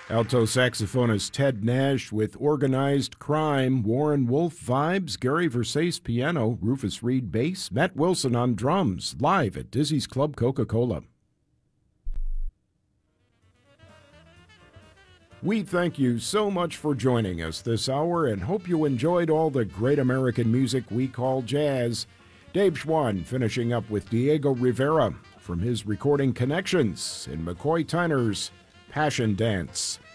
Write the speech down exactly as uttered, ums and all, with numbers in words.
Alto saxophonist Ted Nash with Organized Crime, Warren Wolf vibes, Gary Versace piano, Rufus Reed bass, Matt Wilson on drums, live at Dizzy's Club Coca-Cola. We thank you so much for joining us this hour and hope you enjoyed all the great American music we call jazz. Dave Schwann finishing up with Diego Rivera from his recording Connections in McCoy Tyner's Passion Dance.